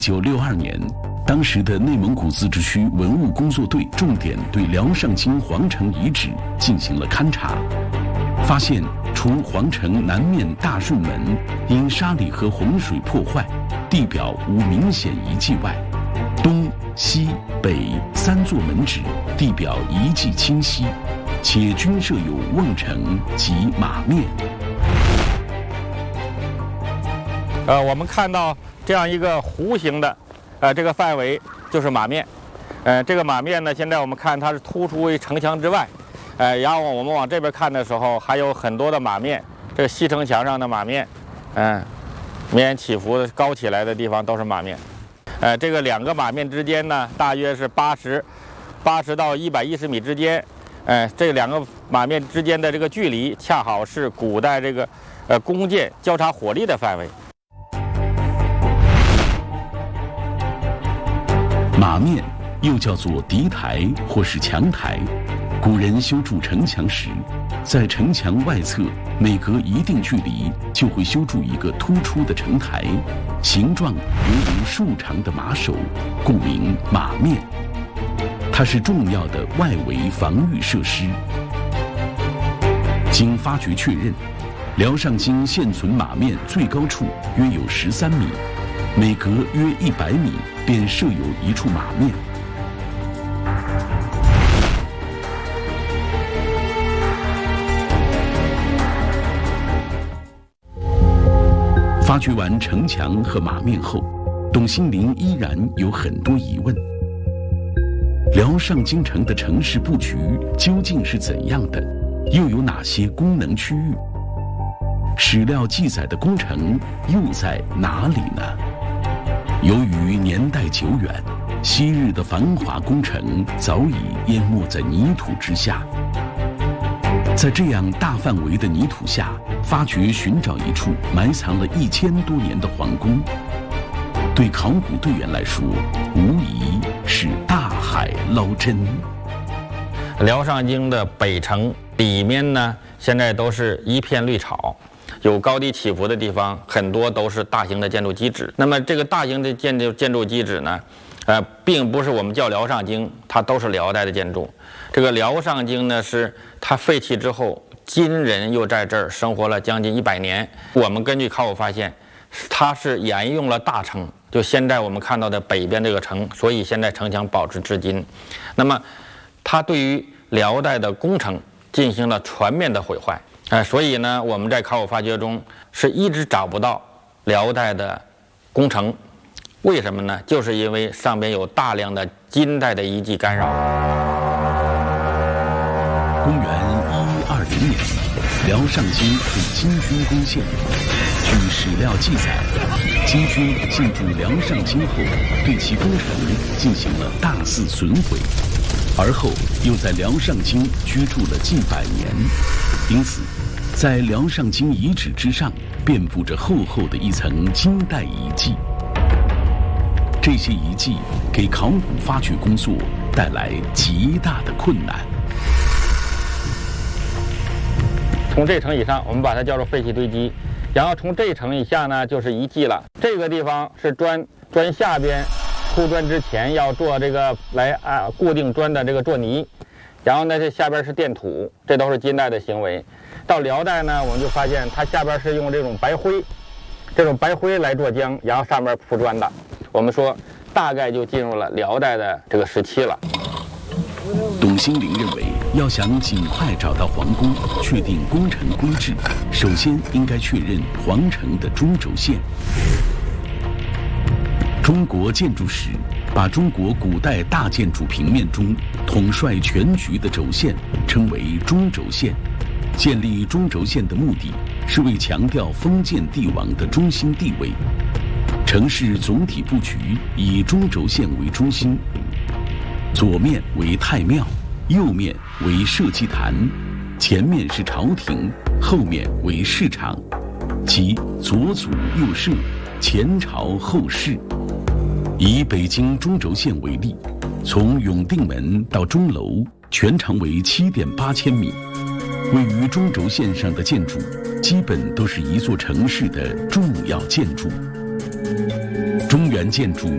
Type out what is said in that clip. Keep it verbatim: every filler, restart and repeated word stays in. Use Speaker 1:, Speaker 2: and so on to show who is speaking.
Speaker 1: 一九六二年，当时的内蒙古自治区文物工作队重点对辽上京皇城遗址进行了勘察，发现除皇城南面大顺门因沙里河洪水破坏，地表无明显遗迹外，东西北三座门址地表遗迹清晰，且均设有瓮城及马面。
Speaker 2: 呃，我们看到这样一个弧形的，呃，这个范围就是马面。呃，这个马面呢，现在我们看它是突出于城墙之外。呃，然后我们往这边看的时候，还有很多的马面，这个西城墙上的马面，嗯、呃，绵延起伏的高起来的地方都是马面。呃，这个两个马面之间呢，大约是八十、八十到一百一十米之间。呃，这两个马面之间的这个距离，恰好是古代这个呃弓箭交叉火力的范围。
Speaker 1: 马面又叫做敌台或是墙台，古人修筑城墙时，在城墙外侧每隔一定距离就会修筑一个突出的城台，形状犹如竖长的马首，故名马面。它是重要的外围防御设施。经发掘确认，辽上京现存马面最高处约有十三米，每隔约一百米便设有一处马面。发掘完城墙和马面后，董兴林依然有很多疑问。辽上京城的城市布局究竟是怎样的？又有哪些功能区域？史料记载的工程又在哪里呢？由于年代久远，昔日的繁华工程早已淹没在泥土之下。在这样大范围的泥土下，发掘寻找一处埋藏了一千多年的皇宫，对考古队员来说，无疑是大海捞针。
Speaker 2: 辽上京的北城里面呢，现在都是一片绿草，有高低起伏的地方，很多都是大型的建筑基址。那么这个大型的建筑建筑基址呢，呃，并不是我们叫辽上京，它都是辽代的建筑。这个辽上京呢，是它废弃之后，金人又在这儿生活了将近一百年。我们根据考古发现，它是沿用了大城，就现在我们看到的北边这个城，所以现在城墙保持至今。那么，它对于辽代的工程进行了全面的毁坏，呃，所以呢，我们在考古发掘中是一直找不到辽代的工程。为什么呢？就是因为上边有大量的金代的遗迹干扰。
Speaker 1: 公元一一二零年，辽上京被金军攻陷。据史料记载，金军进驻辽上京后，对其工程进行了大肆损毁，而后又在辽上京居住了近百年。因此，在辽上京遗址之上遍布着厚厚的一层金代遗迹。这些遗迹给考古发掘工作带来极大的困难。
Speaker 2: 从这层以上，我们把它叫做废弃堆积，然后从这层以下呢，就是遗迹了。这个地方是砖，砖下边铺砖之前要做这个来啊固定砖的这个做泥，然后呢，这下边是垫土，这都是金代的行为。到辽代呢，我们就发现它下边是用这种白灰，这种白灰来做浆，然后上面铺砖的。我们说，大概就进入了辽代的这个时期了。
Speaker 1: 董兴林认为，要想尽快找到皇宫，确定工程规制，首先应该确认皇城的中轴线。中国建筑史把中国古代大建筑平面中统帅全局的轴线称为中轴线。建立中轴线的目的是为强调封建帝王的中心地位。城市总体布局以中轴线为中心，左面为太庙，右面为社稷坛，前面是朝廷，后面为市场，即左祖右社，前朝后市。以北京中轴线为例，从永定门到钟楼全长为七点八千米。位于中轴线上的建筑，基本都是一座城市的重要建筑。中原建筑